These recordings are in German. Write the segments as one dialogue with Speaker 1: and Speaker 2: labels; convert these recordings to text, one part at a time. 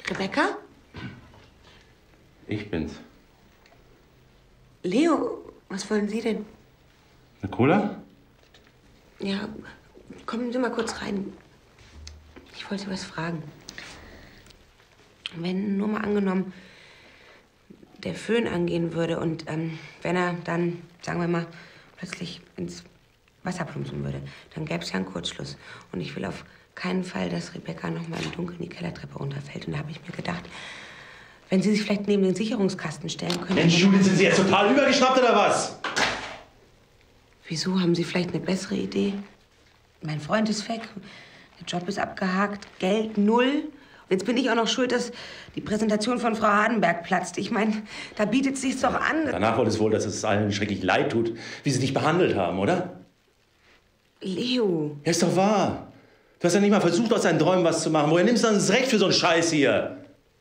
Speaker 1: Rebecca?
Speaker 2: Ich bin's.
Speaker 1: Leo, was wollen Sie denn?
Speaker 2: Eine Cola?
Speaker 1: Ja, kommen Sie mal kurz rein. Ich wollte Sie was fragen. Wenn, nur mal angenommen, der Föhn angehen würde und wenn er dann, sagen wir mal, plötzlich ins Wasser plumpsen würde, dann gäbe es ja einen Kurzschluss. Und ich will auf keinen Fall, dass Rebecca noch mal im Dunkeln die Kellertreppe runterfällt. Und da habe ich mir gedacht, wenn Sie sich vielleicht neben den Sicherungskasten stellen können...
Speaker 2: Mensch, Judith, sind Sie jetzt total übergeschnappt oder was?
Speaker 1: Wieso? Haben Sie vielleicht eine bessere Idee? Mein Freund ist weg, der Job ist abgehakt, Geld null. Und jetzt bin ich auch noch schuld, dass die Präsentation von Frau Hardenberg platzt. Ich meine, da bietet es sich doch an.
Speaker 2: Danach wollte es wohl, dass es allen schrecklich leid tut, wie Sie dich behandelt haben, oder?
Speaker 1: Leo.
Speaker 2: Ja, ist doch wahr. Du hast ja nicht mal versucht, aus deinen Träumen was zu machen. Woher nimmst du dann das Recht für so einen Scheiß hier?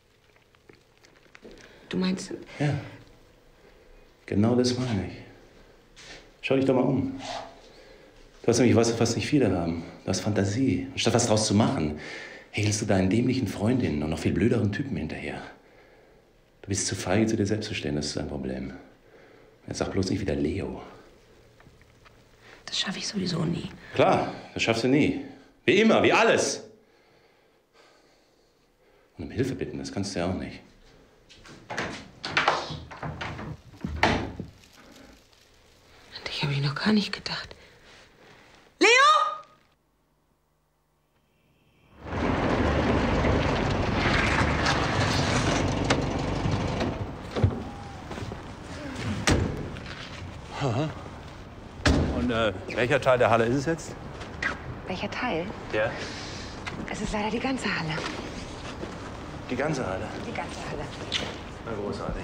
Speaker 1: Du meinst...
Speaker 2: Ja. Genau das meine ich. Schau dich doch mal um. Du hast nämlich was nicht viele haben. Du hast Fantasie. Und statt was draus zu machen, hältst du deinen dämlichen Freundinnen und noch viel blöderen Typen hinterher. Du bist zu feige, zu dir selbst zu stehen. Das ist dein Problem. Jetzt sag bloß nicht wieder Leo.
Speaker 1: Das schaffe ich sowieso nie.
Speaker 2: Klar, das schaffst du nie. Wie immer, wie alles. Und um Hilfe bitten, das kannst du ja auch nicht.
Speaker 1: An dich habe ich noch gar nicht gedacht. Leo!
Speaker 2: Aha. Und welcher Teil der Halle ist es jetzt?
Speaker 1: Welcher Teil?
Speaker 2: Ja.
Speaker 1: Es ist leider die ganze Halle.
Speaker 2: Die ganze Halle?
Speaker 1: Die ganze Halle.
Speaker 2: Na, großartig.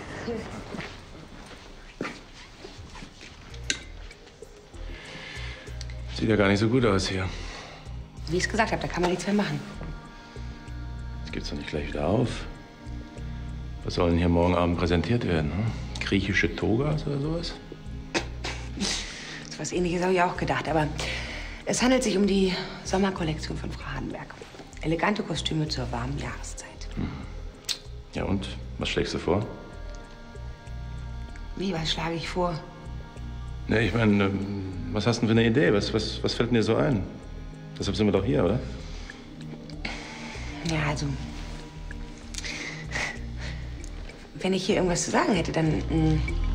Speaker 2: Sieht ja gar nicht so gut aus hier.
Speaker 1: Wie ich es gesagt habe, da kann man nichts mehr machen.
Speaker 2: Das gibt's doch nicht gleich wieder auf. Was soll denn hier morgen Abend präsentiert werden? Hm? Griechische Togas oder sowas?
Speaker 1: So was Ähnliches habe ich auch gedacht, aber es handelt sich um die Sommerkollektion von Frau Hardenberg. Elegante Kostüme zur warmen Jahreszeit.
Speaker 2: Hm. Ja und? Was schlägst du vor?
Speaker 1: Wie, was schlage ich vor?
Speaker 2: Ne, ich meine, was hast du denn für eine Idee? Was fällt dir so ein? Deshalb sind wir doch hier, oder?
Speaker 1: Ja, also... Wenn ich hier irgendwas zu sagen hätte, dann...